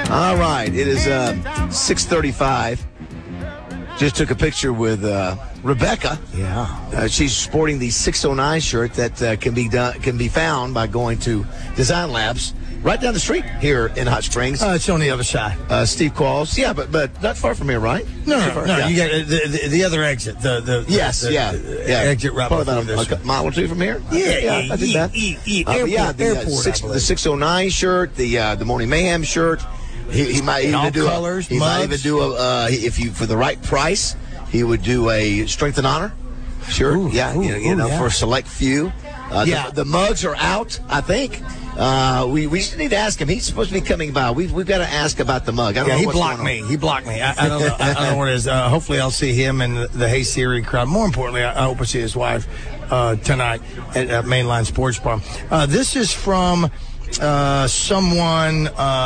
All right, it is 6:35. Just took a picture with Rebecca. Yeah. She's sporting the 609 shirt that can be found by going to Design Labs right down the street here in Hot Springs. It's on the other side. Steve Qualls. Yeah, but not far from here, right? No. Yeah. You got the other exit. The exit right Probably before about this a one. mile or two from here. Yeah, I think that. Airport, The 609 shirt, the Morning Mayhem shirt. He might even all do colors, he might mugs. even do if you for the right price, he would do a Strength and Honor shirt. For a select few. The mugs are out, I think. We should need to ask him. He's supposed to be coming by. We've got to ask about the mug. I don't know he what's blocked going on. me. He blocked me. I don't know. I don't know what it is. Hopefully, I'll see him and the Hey Siri crowd. More importantly, I hope I see his wife tonight at Mainline Sports Bar. This is from someone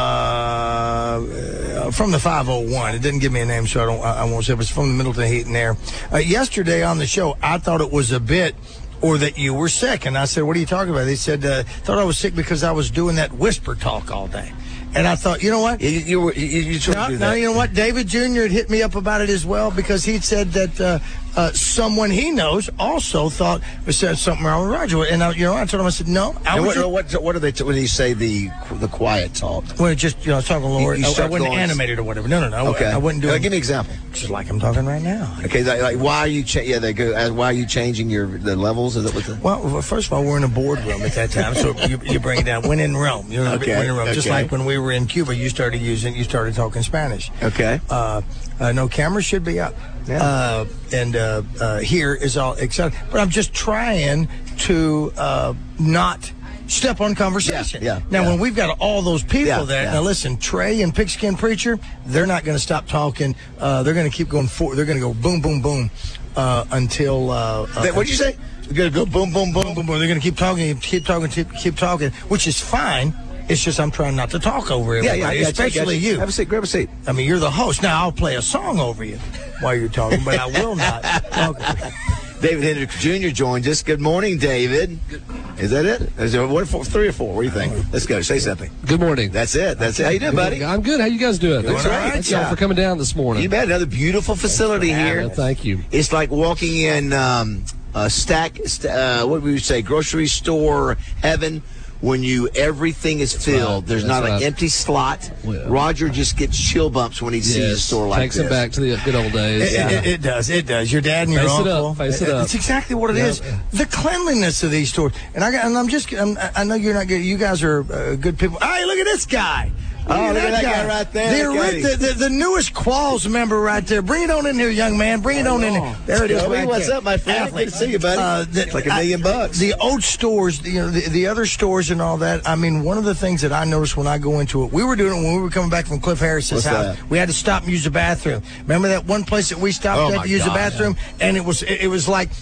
from the 501. It didn't give me a name, so I won't say. But it's from the Middleton Heat and Air. Yesterday on the show, I thought it was a bit. Or that you were sick. And I said, what are you talking about? They said, thought I was sick because I was doing that whisper talk all day. And I thought, you know what? You tried to do that. Now, you know what? David Jr. had hit me up about it as well because he'd said that someone he knows also thought said something wrong with Roger. And I told him, I said, no. What do they? When you say the quiet talk? Well, just I was talking Lord. You I wasn't animated or whatever. No. Okay. I wouldn't do it. Give me an example. Just like I'm talking right now. Okay, like why are you? They go. Why are you changing the levels? Is it with the? Well, first of all, we're in a boardroom at that time, so you bring it down. When in Rome, when in Rome. Just like when we were in Cuba, you started talking Spanish. Okay. No camera should be up. Yeah. Here is all exciting, but I'm just trying to not step on conversation. Now, when we've got all those people there, now listen, Trey and Pigskin Preacher, they're not going to stop talking. They're going to keep going forward. They're going to go boom, boom, boom until. What'd you say? They're going to go boom, boom, boom, boom, boom. They're going to keep talking, which is fine. It's just I'm trying not to talk over everybody, especially you. Have a seat. Grab a seat. I mean, you're the host. Now, I'll play a song over you while you're talking, but I will not. Okay. David Hendricks Jr. joins us. Good morning, David. Is that it? Is there 3 or 4? What do you think? Let's go. Say something. Good morning. That's it. How you doing, buddy? I'm good. How you guys doing? That's right. Thanks y'all for coming down this morning. You bet. Another beautiful facility here. Thank you. It's like walking in what would we say, grocery store heaven. When everything is filled, there's not an empty slot. Well, Roger just gets chill bumps when he sees a store like this. Takes him back to the good old days. It does. Your dad and your uncle. Face it up. It's exactly what it is. The cleanliness of these stores. And I know you're not good. You guys are good people. Hey, look at this guy. Look at that guy right there. The newest Qualls member right there. Bring it on in here, young man. Bring it on in here. There it is. What's up, my friend? Good to see you, buddy. It's like $1 million. The old stores, the other stores and all that. I mean, one of the things that I noticed when I go into it, we were doing it when we were coming back from Cliff Harris's house. That? We had to stop and use the bathroom. Remember that one place that we stopped at to use the bathroom? And it was like